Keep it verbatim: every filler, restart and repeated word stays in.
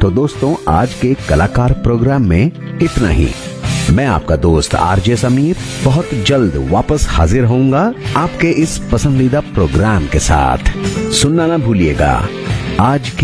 तो दोस्तों आज के कलाकार प्रोग्राम में इतना ही। मैं आपका दोस्त आरजे समीर बहुत जल्द वापस हाजिर होऊंगा आपके इस पसंदीदा प्रोग्राम के साथ। सुनना ना भूलिएगा आज की